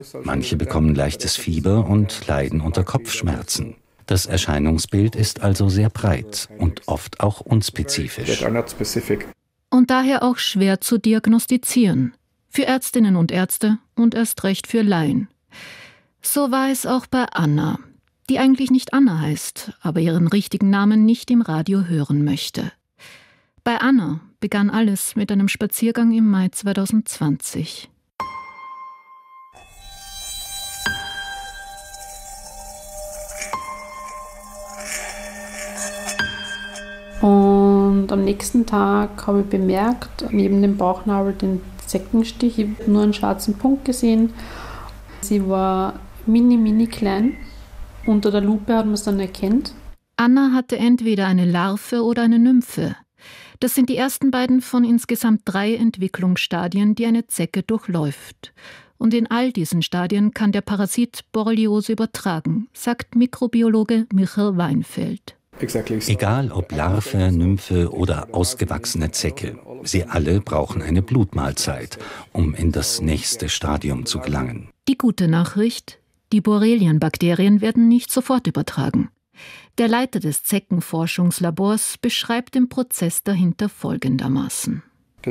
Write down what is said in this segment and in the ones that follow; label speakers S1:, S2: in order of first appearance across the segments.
S1: Manche bekommen leichtes Fieber und leiden unter Kopfschmerzen. Das Erscheinungsbild ist also sehr breit und oft auch unspezifisch.
S2: Und daher auch schwer zu diagnostizieren. Für Ärztinnen und Ärzte und erst recht für Laien. So war es auch bei Anna, die eigentlich nicht Anna heißt, aber ihren richtigen Namen nicht im Radio hören möchte. Bei Anna begann alles mit einem Spaziergang im Mai 2020.
S3: Und am nächsten Tag habe ich bemerkt, neben dem Bauchnabel den Zeckenstich. Ich habe nur einen schwarzen Punkt gesehen. Sie war mini klein. Unter der Lupe hat man es dann erkannt.
S2: Anna hatte entweder eine Larve oder eine Nymphe. Das sind die ersten beiden von insgesamt 3 Entwicklungsstadien, die eine Zecke durchläuft. Und in all diesen Stadien kann der Parasit Borreliose übertragen, sagt Mikrobiologe Michael Weinfeld.
S1: Egal ob Larve, Nymphe oder ausgewachsene Zecke, sie alle brauchen eine Blutmahlzeit, um in das nächste Stadium zu gelangen.
S2: Die gute Nachricht: Die Borrelienbakterien werden nicht sofort übertragen. Der Leiter des Zeckenforschungslabors beschreibt den Prozess dahinter folgendermaßen.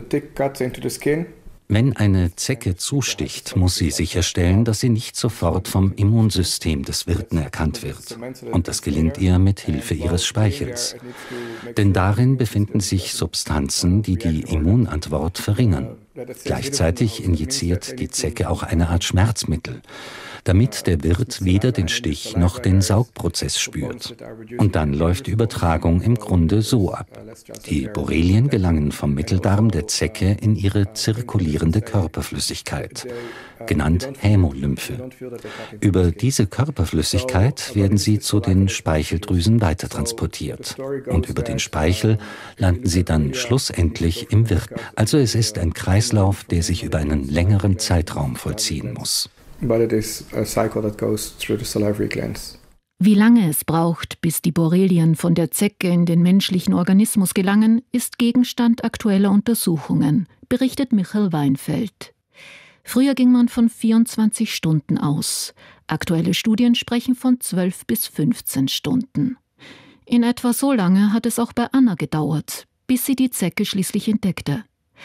S1: Wenn eine Zecke zusticht, muss sie sicherstellen, dass sie nicht sofort vom Immunsystem des Wirten erkannt wird. Und das gelingt ihr mit Hilfe ihres Speichels. Denn darin befinden sich Substanzen, die die Immunantwort verringern. Gleichzeitig injiziert die Zecke auch eine Art Schmerzmittel, damit der Wirt weder den Stich noch den Saugprozess spürt. Und dann läuft die Übertragung im Grunde so ab. Die Borrelien gelangen vom Mitteldarm der Zecke in ihre zirkulierende Körperflüssigkeit, genannt Hämolymphe. Über diese Körperflüssigkeit werden sie zu den Speicheldrüsen weitertransportiert. Und über den Speichel landen sie dann schlussendlich im Wirt. Also es ist ein Kreislauf, der sich über einen längeren Zeitraum vollziehen muss.
S2: Wie lange es braucht, bis die Borrelien von der Zecke in den menschlichen Organismus gelangen, ist Gegenstand aktueller Untersuchungen, berichtet Michael Weinfeld. Früher ging man von 24 Stunden aus. Aktuelle Studien sprechen von 12 bis 15 Stunden. In etwa so lange hat es auch bei Anna gedauert, bis sie die Zecke schließlich entdeckte.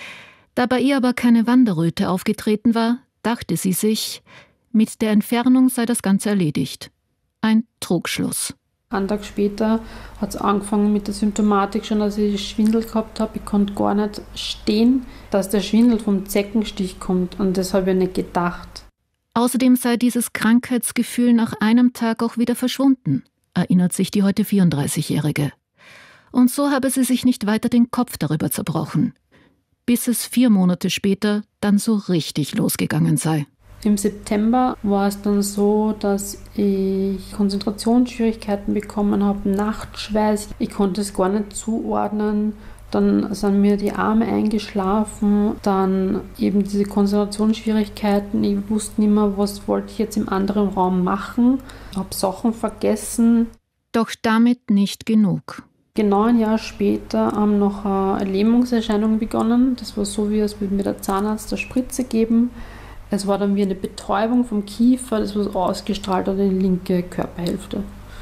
S2: Da bei ihr aber keine Wanderröte aufgetreten war, dachte sie sich, mit der Entfernung sei das Ganze erledigt. Ein Trugschluss.
S3: Einen Tag später hat es angefangen mit der Symptomatik schon, dass ich Schwindel gehabt habe. Ich konnte gar nicht stehen, dass der Schwindel vom Zeckenstich kommt. Und das habe ich nicht gedacht.
S2: Außerdem sei dieses Krankheitsgefühl nach einem Tag auch wieder verschwunden, erinnert sich die heute 34-Jährige. Und so habe sie sich nicht weiter den Kopf darüber zerbrochen, bis es 4 Monate später dann so richtig losgegangen sei.
S3: Im September war es dann so, dass ich Konzentrationsschwierigkeiten bekommen habe, Nachtschweiß. Ich konnte es gar nicht zuordnen. Dann sind mir die Arme eingeschlafen. Dann eben diese Konzentrationsschwierigkeiten. Ich wusste nicht mehr, was wollte ich jetzt im anderen Raum machen. Ich habe Sachen vergessen.
S2: Doch damit nicht genug.
S3: Genau ein Jahr später haben noch Lähmungserscheinungen begonnen. Das war so, wie es mir der Zahnarzt eine Spritze geben. Es war dann wie eine Betäubung vom Kiefer, das was ausgestrahlt hat in die linke Körperhälfte.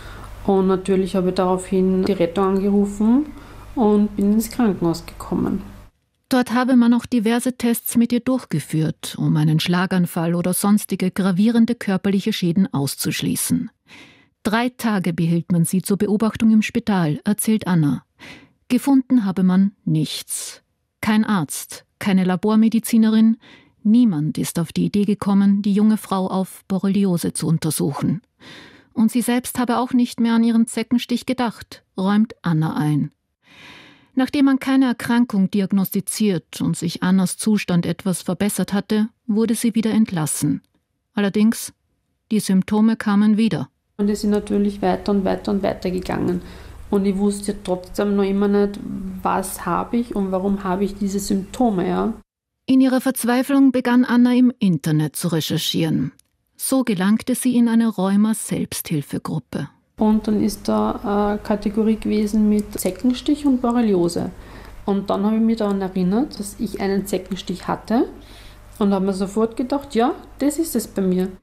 S3: Und natürlich habe ich daraufhin die Rettung angerufen und bin ins Krankenhaus gekommen.
S2: Dort habe man auch diverse Tests mit ihr durchgeführt, um einen Schlaganfall oder sonstige gravierende körperliche Schäden auszuschließen. 3 Tage behielt man sie zur Beobachtung im Spital, erzählt Anna. Gefunden habe man nichts. Kein Arzt, keine Labormedizinerin, niemand ist auf die Idee gekommen, die junge Frau auf Borreliose zu untersuchen. Und sie selbst habe auch nicht mehr an ihren Zeckenstich gedacht, räumt Anna ein. Nachdem man keine Erkrankung diagnostiziert und sich Annas Zustand etwas verbessert hatte, wurde sie wieder entlassen. Allerdings, die Symptome kamen wieder.
S3: Und die sind natürlich weiter und weiter und weiter gegangen. Und ich wusste trotzdem noch immer nicht, was habe ich und warum habe ich diese Symptome, ja.
S2: In ihrer Verzweiflung begann Anna im Internet zu recherchieren. So gelangte sie in eine Rheuma-Selbsthilfegruppe.
S3: Und dann ist da eine Kategorie gewesen mit Zeckenstich und Borreliose. Und dann habe ich mich daran erinnert, dass ich einen Zeckenstich hatte. Und habe mir sofort gedacht, ja, das ist es bei mir.